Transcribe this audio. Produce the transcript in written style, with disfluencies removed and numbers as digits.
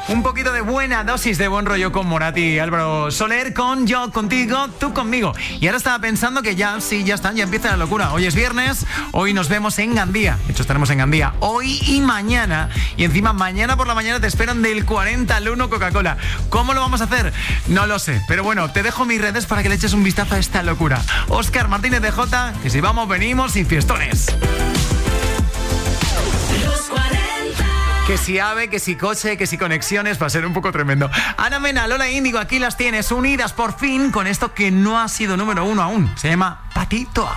Un poquito de buena dosis de buen rollo con Morat y Álvaro Soler, con Yo Contigo, Tú Conmigo. Y ahora estaba pensando que ya empieza la locura. Hoy es viernes, hoy nos vemos en Gandía. De hecho, estaremos en Gandía hoy y mañana. Y encima mañana por la mañana te esperan del 40 al 1 Coca-Cola. ¿Cómo lo vamos a hacer? No lo sé. Pero bueno, te dejo mis redes para que le eches un vistazo a esta locura. Óscar Martínez de Jota, que si vamos, venimos sin fiestones. Que si AVE, que si coche, que si conexiones, va a ser un poco tremendo. Ana Mena, Lola Índigo, aquí las tienes unidas por fin con esto que no ha sido número 1 aún. Se llama Patito.